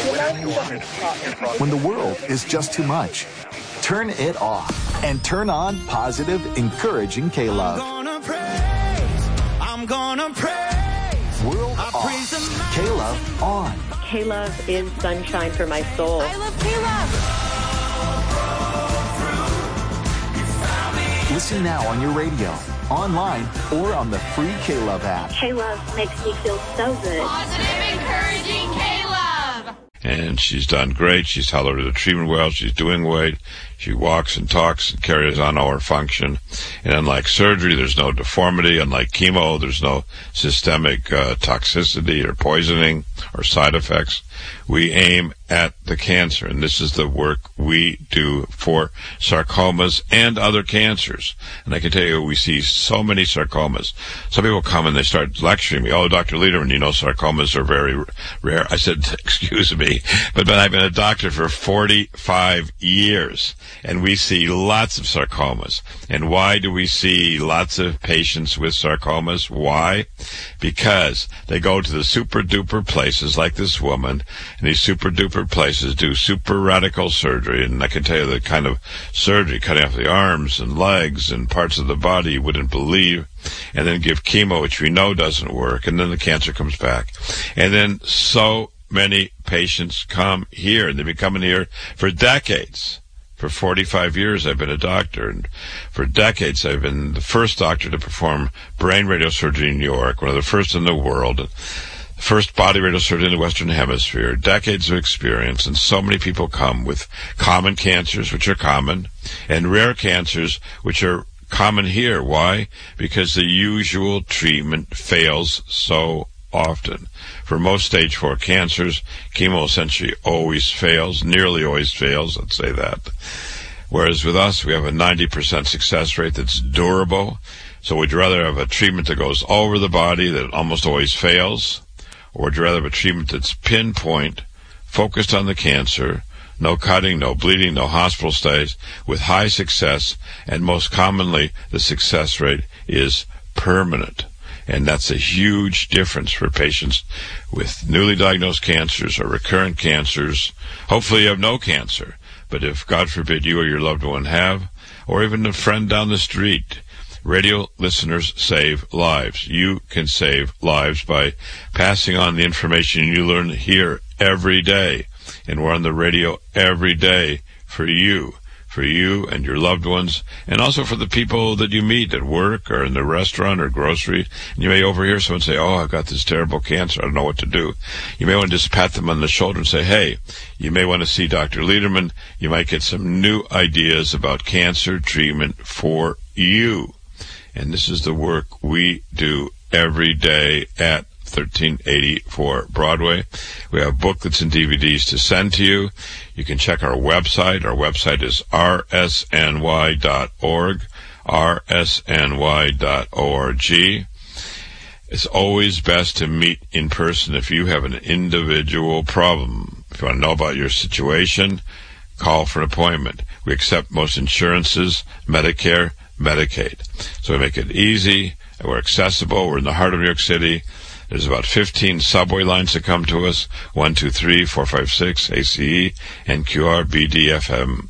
When the world is just too much, turn it off and turn on positive, encouraging K-Love. I'm gonna praise. World off. K-Love on. K-Love is sunshine for my soul. I love K-Love. Listen now on your radio, online, or on the free K-Love app. K-Love makes me feel so good. Positive, encouraging K-Love. And she's done great. She's held her to the treatment well. She's doing great. She walks and talks and carries on all her function. And unlike surgery, there's no deformity. Unlike chemo, there's no systemic toxicity or poisoning or side effects. We aim at the cancer, and this is the work we do for sarcomas and other cancers. And I can tell you, we see so many sarcomas. Some people come and they start lecturing me, "Oh, Dr. Lederman, you know sarcomas are very rare." I said, "Excuse me, but I've been a doctor for 45 years, and we see lots of sarcomas." And why do we see lots of patients with sarcomas? Why? Because they go to the super-duper places like this woman, and these super-duper places do super radical surgery. And I can tell you the kind of surgery, cutting off the arms and legs and parts of the body you wouldn't believe, and then give chemo, which we know doesn't work, and then the cancer comes back. And then so many patients come here, and they've been coming here for decades. For 45 years, I've been a doctor, and for decades, I've been the first doctor to perform brain radiosurgery in New York, one of the first in the world, first body radiosurgery in the Western Hemisphere, decades of experience, and so many people come with common cancers, which are common, and rare cancers, which are common here. Why? Because the usual treatment fails so often. For most stage 4 cancers, chemo essentially always fails, nearly always fails, let's say that. Whereas with us, we have a 90% success rate that's durable. So would you rather have a treatment that goes over the body that almost always fails? Or would you rather have a treatment that's pinpoint, focused on the cancer, no cutting, no bleeding, no hospital stays, with high success, and most commonly the success rate is permanent. And that's a huge difference for patients with newly diagnosed cancers or recurrent cancers. Hopefully you have no cancer, but if, God forbid, you or your loved one have, or even a friend down the street, radio listeners save lives. You can save lives by passing on the information you learn here every day. And we're on the radio every day for you and your loved ones, and also for the people that you meet at work or in the restaurant or grocery. And you may overhear someone say, "Oh, I've got this terrible cancer. I don't know what to do." You may want to just pat them on the shoulder and say, "Hey, you may want to see Dr. Lederman. You might get some new ideas about cancer treatment for you." And this is the work we do every day at 1384 Broadway. We have booklets and DVDs to send to you. You can check our website. Our website is rsny.org, rsny.org. It's always best to meet in person if you have an individual problem. If you want to know about your situation, call for an appointment. We accept most insurances, Medicare, Medicaid. So we make it easy, and we're accessible. We're in the heart of New York City. There's about 15 subway lines that come to us, 1, 2, 3, 4, 5, 6, ACE, NQR, BDFM,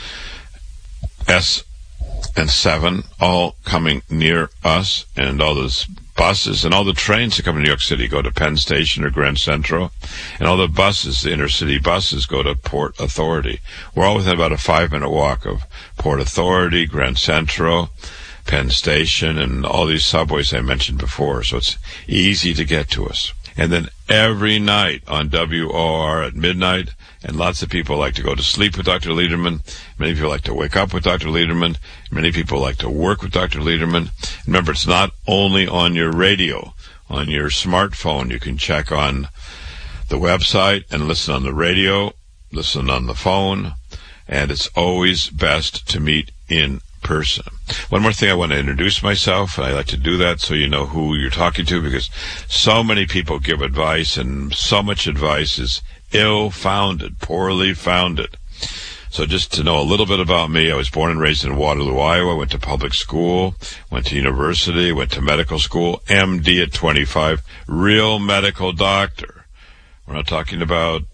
S, and 7, all coming near us, and all those buses and all the trains that come to New York City go to Penn Station or Grand Central, and all the buses, the inner-city buses, go to Port Authority. We're all within about a 5-minute walk of Port Authority, Grand Central, Penn Station, and all these subways I mentioned before, so it's easy to get to us. And then every night on WOR at midnight, and lots of people like to go to sleep with Dr. Lederman. Many people like to wake up with Dr. Lederman. Many people like to work with Dr. Lederman. Remember, it's not only on your radio. On your smartphone, you can check on the website and listen on the radio, listen on the phone, and it's always best to meet in person. One more thing, I want to introduce myself, and I like to do that so you know who you're talking to, because so many people give advice, and so much advice is ill-founded, poorly founded. So just to know a little bit about me, I was born and raised in Waterloo, Iowa, went to public school, went to university, went to medical school, MD at 25, real medical doctor. We're not talking about